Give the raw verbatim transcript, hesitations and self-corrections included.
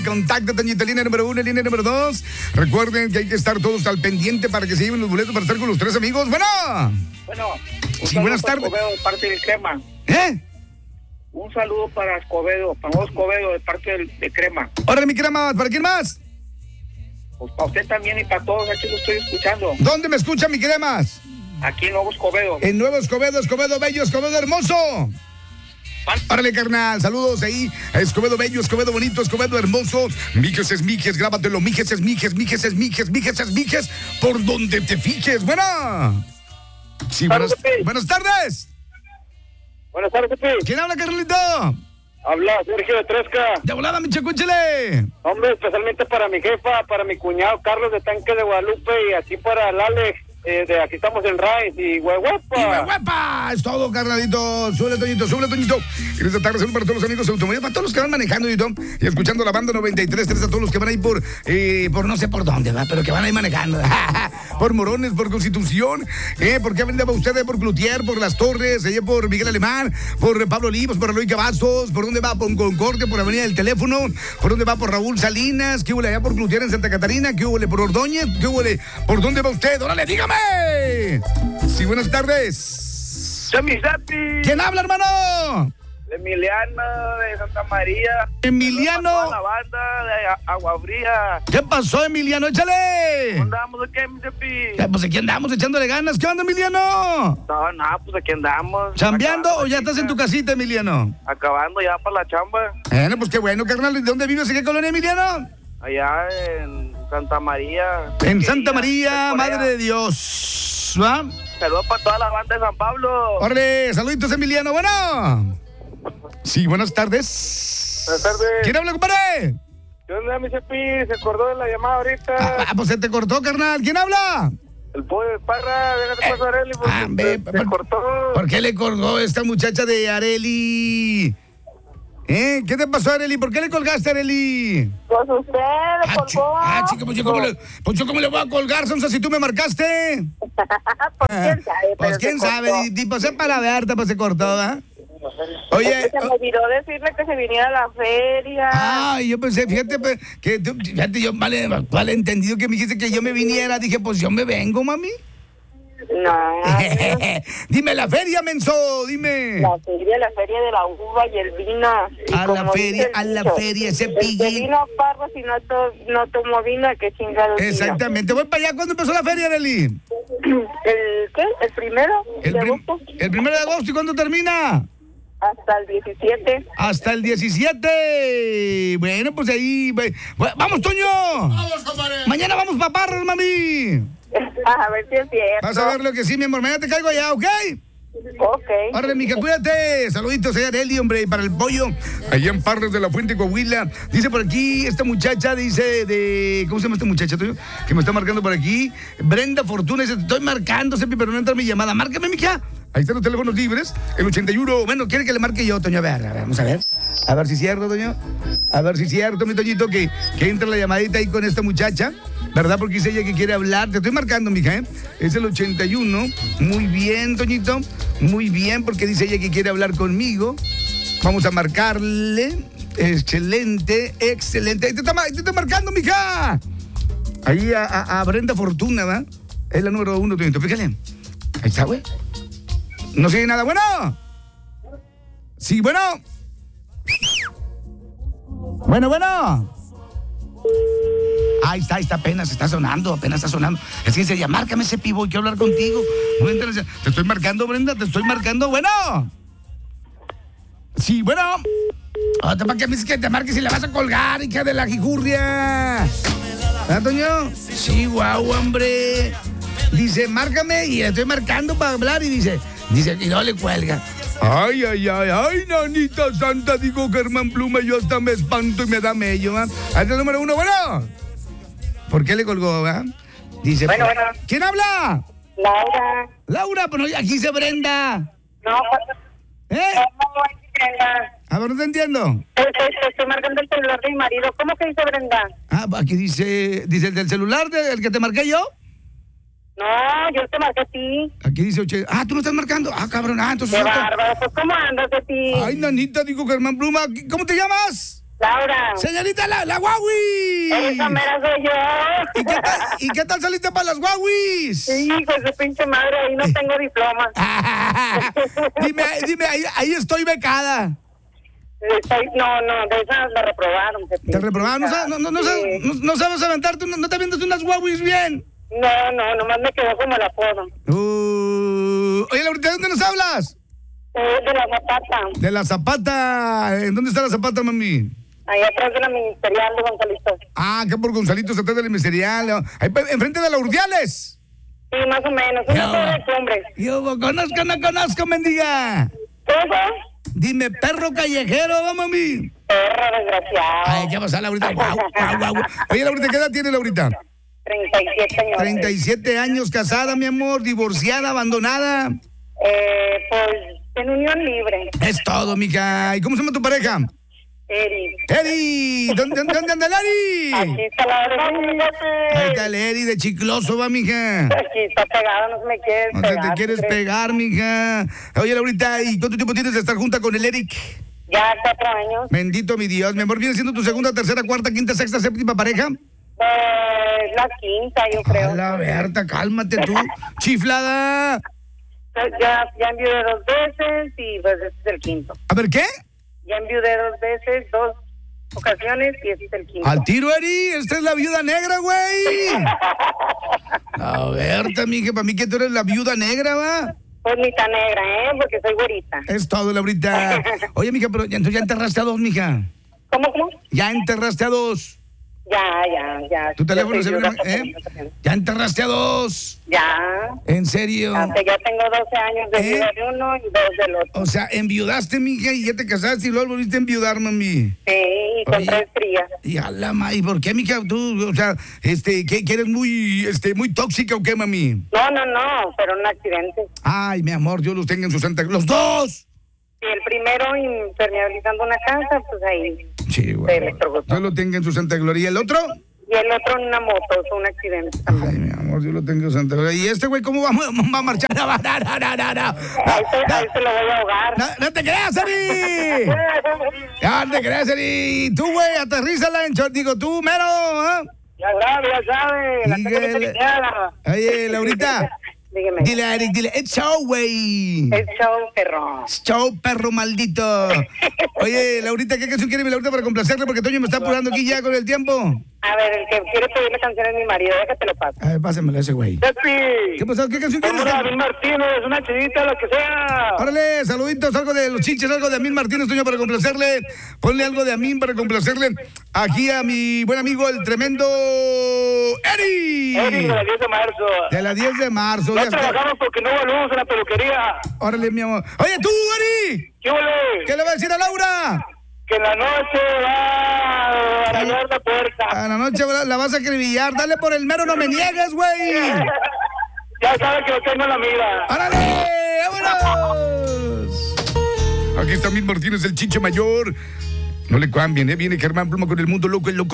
Contacto, Toñito, línea número uno, línea número dos. Recuerden que hay que estar todos al pendiente para que se lleven los boletos para estar con los tres amigos. Bueno. Bueno. Sí, buenas tardes. Escobedo, de parte del Crema. ¿Eh? Un saludo para Escobedo, para vos, Escobedo, de parte del, de Crema. Ahora, mi Crema, ¿para quién más? Pues para usted también y para todos, aquí lo estoy escuchando. ¿Dónde me escucha, mi Cremas? Aquí en Nuevo Escobedo. En Nuevo Escobedo, Escobedo Bello, Escobedo Hermoso. Órale, carnal, saludos ahí a Escobedo Bello, Escobedo Bonito, Escobedo Hermoso. Mijes es Mijes, grábatelo, Mijes es Mijes, Mijes es Mijes, Mijes es Mijes, por donde te fijes. Buena. Sí, buenas, buenas tardes. Buenas tardes, Pepe. ¿Quién habla, carnalito? Habla Sergio de Tresca. De volada, mi chacúchele. Hombre, especialmente para mi jefa, para mi cuñado Carlos de Tanque de Guadalupe y aquí para el Alex. Eh, de aquí estamos en Rice y huehuepa. Y huehuepa, es todo, carnalito. Súbele, Toñito, súbele, Toñito. Y esta tarde saludos para todos los amigos automóviles, para todos los que van manejando, Toñito, y escuchando la banda noventa y tres tres, a todos los que van ahí por, eh, por no sé por dónde, va, pero que van ahí manejando. Por Morones, por Constitución, eh, por qué avenida va usted, por Cloutier, por Las Torres, allá por Miguel Alemán, por Pablo Olivos, por Eloy Cavazos, por dónde va por Concordia, por Avenida del Teléfono, por dónde va por Raúl Salinas, qué huele allá por Cloutier en Santa Catarina, qué huele por Ordóñez, qué huele por dónde va usted, órale, dígame. Sí, buenas tardes. ¿Quién habla, hermano? Emiliano de Santa María. Emiliano. La banda de Agua Fría. ¿Qué pasó, Emiliano? Échale. ¿Dónde andamos aquí, mi Cepi? Pues aquí andamos echándole ganas. ¿Qué onda, Emiliano? No, no, pues aquí andamos. ¿Chambeando o ya estás en tu casita, Emiliano? Acabando ya para la chamba. Bueno, pues qué bueno, carnal. ¿De dónde vives? ¿En qué colonia, Emiliano? Allá en Santa María. En Santa María, Madre de Dios. ¿Va? Saludos para toda la banda de San Pablo. ¡Órale! Saluditos, Emiliano. Bueno. Sí, buenas tardes. Buenas tardes. ¿Quién habla, compadre? ¿Qué onda, mi Cepi? Se acordó de la llamada ahorita. Ah, pues se te cortó, carnal. ¿Quién habla? El pollo de Parra, déjate Eh, pasar, Areli, porque ah, ve, se, por, se cortó. ¿Por qué le colgó esta muchacha de Areli? ¿Eh? ¿Qué te pasó, Areli? ¿Por qué le colgaste, Areli? Pues usted le Ah, chi- colgó. ah, chica, pues yo cómo le, pues yo cómo le voy a colgar, Sonsa, si tú me marcaste. Pues quién sabe, Pues pero quién se sabe, cortó. y- tipo, sepa la verdad, pues se cortó, ¿verdad? Oye, Es que se me olvidó decirle que se viniera a la feria. ay, yo pensé, fíjate, pues, que tú, fíjate, yo vale, vale entendido que me dijiste que yo me viniera, dije, pues yo me vengo, mami. No, Dime la feria, menso, dime. la feria, la feria de la uva y el vino. Y A la como feria, dice el a la dicho, feria, ese el que pillín. vino parro, si no, to, no tomó vino, ¿qué chingado vino? Exactamente, voy para allá. ¿Cuándo empezó la feria, Areli? ¿El qué? ¿El primero El, de prim- agosto? el primero de agosto, ¿y cuándo termina? Hasta el diecisiete. Hasta el diecisiete. Bueno, pues ahí. ve- ve- ¡Vamos, Toño! Vamos, compadre. Mañana vamos pa' Parras, mami. A ver si es cierto. Vas a ver lo que sí, mi amor. Mañana te caigo allá, ¿ok? Ok. Órale, mija, cuídate. Saluditos allá, Areli, hombre, y para el pollo. Allá en Parras de la Fuente, Coahuila. Dice por aquí, esta muchacha dice de... ¿Cómo se llama esta muchacha, Toño? Que me está marcando por aquí. Brenda Fortuna dice, te estoy marcando, Sepi, pero no entra mi llamada. Márcame, mija. Ahí están los teléfonos libres. El ochenta y uno. Bueno, quiere que le marque yo, Toño. A ver, a ver, vamos a ver. A ver si es cierto, Toño. A ver si es cierto, mi Toñito, que, que entra la llamadita ahí con esta muchacha. ¿Verdad? Porque dice ella que quiere hablar. Te estoy marcando, mija, ¿eh? Es el ochenta y uno. Muy bien, Toñito. Muy bien, porque dice ella que quiere hablar conmigo. Vamos a marcarle. Excelente, excelente. Ahí te está, ahí te está marcando, mija. Ahí a, a, a Brenda Fortuna, ¿va? Es la número uno, Toñito. Fíjale. Ahí está, güey. No sigue nada. Bueno. Sí, bueno. Bueno, bueno. Ahí está, ahí está, apenas está sonando, apenas está sonando. Es que dice, ya márcame ese pivo, quiero hablar contigo. No me interesa. Te estoy marcando, Brenda, te estoy marcando. Bueno. Sí, bueno. Oh, ¿para qué me dices que te marques si le vas a colgar, hija de la jijurria? ¿Ah, Toño? Sí, guau, hombre. Dice, márcame y le estoy marcando para hablar y dice, dice, y no le cuelga. Ay, ay, ay, ay, nanita santa, digo Germán Pluma, yo hasta me espanto y me da mello, ¿ah? Ahí está el número uno, bueno. ¿Por qué le colgó, ah? Dice, Bueno, bueno. ¿quién habla? Laura. Laura, pero aquí dice Brenda. No, pues, ¿Eh? ¿cómo es Brenda? A ver, no te entiendo. Te, te- te estoy marcando el celular de mi marido. ¿Cómo que dice Brenda? Ah, aquí dice, dice el del celular, del que te marqué yo. No, yo te marqué a ti. Aquí dice ocho. Ah, tú lo estás marcando. Ah, cabrón, ah, entonces. Qué otro. bárbaro. Pues, ¿cómo andas de ti? Ay, nanita, digo Germán Pluma. ¿Cómo te llamas? Laura. Señorita, la, la Huawei. Esa mera soy yo. ¿Y qué tal, ¿y qué tal saliste para las Huawis? Sí, hijo de su pinche madre, ahí no tengo diploma. dime, dime, ahí, ahí estoy becada. Estoy, no, no, de esas me reprobaron. ¿Te reprobaron? No, sabes- no, no, no, sabes, no, no sabes aventarte, no, no te avientas unas Huawis bien. No, no, nomás me quedó como el apodo. Uh, oye, Laurita, ¿de dónde nos hablas? Eh, de la Zapata, De la Zapata. ¿En dónde está la Zapata, mami? ahí atrás de la ministerial de Gonzalito. Ah, acá por Gonzalito, atrás del ministerial. Ahí pe- enfrente de la Urdiales. Sí, más o menos, una No. torre de hombres. Yo conozco, no conozco, mendiga. ¿Eso? Dime, perro callejero, va, mami. Perro desgraciado. Ay, ¿qué pasa, Laurita? Guau, guau, guau. Oye, Laurita, ¿qué edad tiene Laurita? treinta y siete años. treinta y siete años, casada, mi amor, divorciada, abandonada. Eh, pues, en unión libre. Es todo, mija. ¿Y cómo se llama tu pareja? Eri. Eri, ¿dónde, dónde, dónde anda el Eri? Aquí está la hora. Ahí está el Eri de Chicloso, va, mija. Aquí está pegado, no se me quieres No te, pegar. te quieres ¿tú crees? pegar, mija. Oye, Laurita, ¿y cuánto tiempo tienes de estar junta con el Eric? Ya cuatro años. Bendito mi Dios. Mi amor, ¿viene siendo tu segunda, tercera, cuarta, quinta, sexta, séptima pareja? Pues, la quinta, yo creo. A la Berta, cálmate tú. Chiflada. Ya, ya enviudé dos veces y pues este es el quinto. A ver, ¿qué? Ya enviudé dos veces, dos ocasiones y este es el quinto. Al tiro, Eri. Esta es la viuda negra, güey. A Berta, mija, para mí que tú eres la viuda negra, ¿va? Pues ni tan negra, ¿eh? Porque soy güerita. Es todo, Laurita. Oye, mija, pero ya, entonces ya enterraste a dos, mija. ¿Cómo, cómo? Ya enterraste a dos. Ya, ya, ya. Tu teléfono Ya se soy ve, viuda, ¿eh? Ya enterraste a dos. Ya. ¿En serio? Aunque ya tengo doce años de ¿Eh? vida de uno y dos del otro. O sea, enviudaste, mija, y ya te casaste y luego volviste a enviudar, mami. Sí, y con Oye. tres crías. Y a la ma, ¿y por qué, mija, tú, o sea, este, que, que eres muy, este, muy tóxica o qué, mami? No, no, no, pero un accidente. Ay, mi amor, Dios los tenga en su santa... ¡Los dos! Y el primero impermeabilizando una casa, pues ahí Sí, se güey. electrocutó. Dios lo tenga en su santa gloria. ¿Y el otro? Y el otro en una moto, fue un accidente Ay, también. mi amor, Dios lo tenga en su santa gloria. ¿Y este güey cómo va, va a marchar? No, no, no, no, no, no. Ahí se, ahí se lo voy a ahogar. No, no te creas, Eri. No te creas, Eri. Tú, güey, aterrízala en short. Digo, tú, mero, ¿ah? Ya sabe, ya sabe, la tengo Dígale. que pelear. Oye, Laurita. Dígame. Dile a Eric, dile, it's show, güey. Es show, perro. Show, perro maldito. Oye, Laurita, ¿qué canción quiere mi Laurita para complacerle? Porque Toño me está apurando aquí ya con el tiempo. A ver, el que quiere pedirle canción es mi marido, déjate lo paso. A ver, pásamela ese güey. Pepi. ¿Qué pasó? ¿Qué canción quieres? Vamos a David Martínez, una chidita, lo que sea. Órale, saluditos, algo de los chiches, algo de Amin Martínez, Toño, para complacerle. Ponle algo de Amin para complacerle aquí a mi buen amigo, el tremendo Eri. Eri, de la diez de marzo. De la diez de marzo. No Ya está. trabajamos porque no hubo luz en la peluquería. Órale, mi amor. Oye, tú, Eri. ¿Qué huele? ¿Qué le va a decir a Laura? Que en la noche va a arreglar la puerta. A la noche la vas a acribillar. Dale por el mero, no me niegues, güey. Ya sabe que lo tengo en la mira. ¡Órale! ¡Vámonos! Aquí está Amin Martínez, el chiche mayor. No le cambien, ¿eh? Viene Germán Pluma con el mundo loco, el loco.